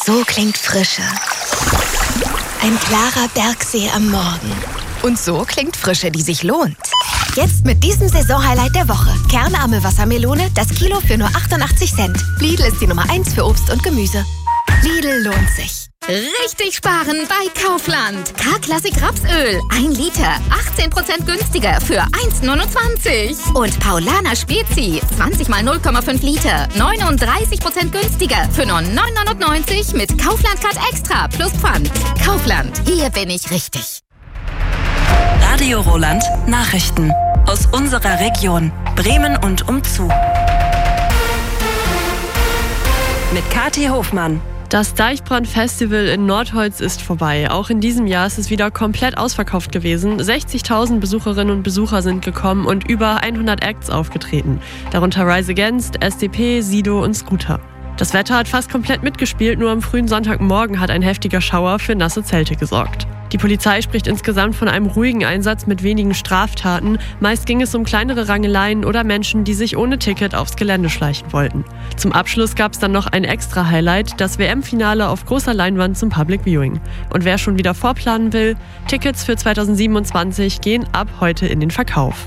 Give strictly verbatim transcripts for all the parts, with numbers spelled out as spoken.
So klingt Frische. Ein klarer Bergsee am Morgen. Und so klingt Frische, die sich lohnt. Jetzt mit diesem Saisonhighlight der Woche. Kernarme Wassermelone, das Kilo für nur achtundachtzig Cent. Lidl ist die Nummer eins für Obst und Gemüse. Lidl lohnt sich. Richtig sparen bei Kaufland. K-Klassik Rapsöl. ein Liter. achtzehn Prozent günstiger für eins neunundzwanzig. Und Paulaner Spezi. zwanzig mal null Komma fünf Liter. neununddreißig Prozent günstiger für nur neun neunundneunzig mit Kaufland Card Extra plus Pfand. Kaufland. Hier bin ich richtig. Radio Roland Nachrichten aus unserer Region Bremen und umzu. Mit Kathi Hofmann. Das Deichbrand-Festival in Nordholz ist vorbei. Auch in diesem Jahr ist es wieder komplett ausverkauft gewesen. sechzigtausend Besucherinnen und Besucher sind gekommen und über hundert Acts aufgetreten. Darunter Rise Against, S D P, Sido und Scooter. Das Wetter hat fast komplett mitgespielt, nur am frühen Sonntagmorgen hat ein heftiger Schauer für nasse Zelte gesorgt. Die Polizei spricht insgesamt von einem ruhigen Einsatz mit wenigen Straftaten. Meist ging es um kleinere Rangeleien oder Menschen, die sich ohne Ticket aufs Gelände schleichen wollten. Zum Abschluss gab es dann noch ein extra Highlight, das W M-Finale auf großer Leinwand zum Public Viewing. Und wer schon wieder vorplanen will, Tickets für zweitausendsiebenundzwanzig gehen ab heute in den Verkauf.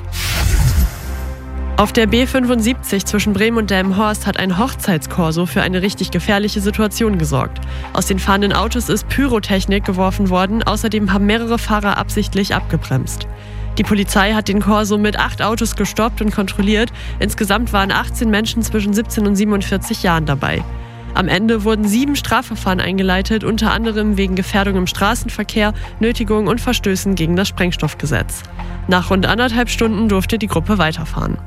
Auf der B fünfundsiebzig zwischen Bremen und Delmenhorst hat ein Hochzeitskorso für eine richtig gefährliche Situation gesorgt. Aus den fahrenden Autos ist Pyrotechnik geworfen worden, außerdem haben mehrere Fahrer absichtlich abgebremst. Die Polizei hat den Korso mit acht Autos gestoppt und kontrolliert. Insgesamt waren achtzehn Menschen zwischen siebzehn und siebenundvierzig Jahren dabei. Am Ende wurden sieben Strafverfahren eingeleitet, unter anderem wegen Gefährdung im Straßenverkehr, Nötigung und Verstößen gegen das Sprengstoffgesetz. Nach rund anderthalb Stunden durfte die Gruppe weiterfahren.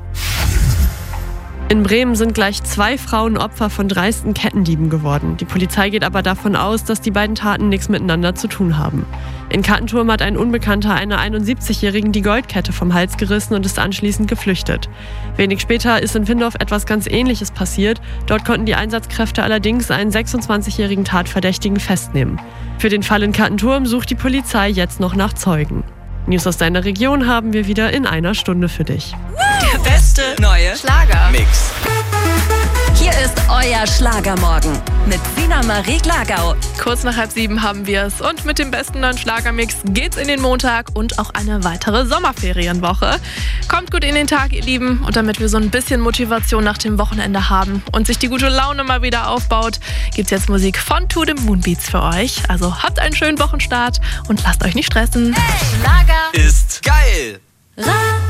In Bremen sind gleich zwei Frauen Opfer von dreisten Kettendieben geworden. Die Polizei geht aber davon aus, dass die beiden Taten nichts miteinander zu tun haben. In Kattenturm hat ein Unbekannter einer einundsiebzigjährigen die Goldkette vom Hals gerissen und ist anschließend geflüchtet. Wenig später ist in Findorf etwas ganz Ähnliches passiert. Dort konnten die Einsatzkräfte allerdings einen sechsundzwanzigjährigen Tatverdächtigen festnehmen. Für den Fall in Kattenturm sucht die Polizei jetzt noch nach Zeugen. News aus deiner Region haben wir wieder in einer Stunde für dich. Der beste neue Schlager-Mix. Hier ist euer Schlagermorgen mit Sina Marie Glagau. Kurz nach halb sieben haben wir es und mit dem besten neuen Schlagermix geht's in den Montag und auch eine weitere Sommerferienwoche. Kommt gut in den Tag, ihr Lieben, und damit wir so ein bisschen Motivation nach dem Wochenende haben und sich die gute Laune mal wieder aufbaut, gibt's jetzt Musik von To The Moonbeats für euch. Also habt einen schönen Wochenstart und lasst euch nicht stressen. Hey, Schlager ist geil. Ra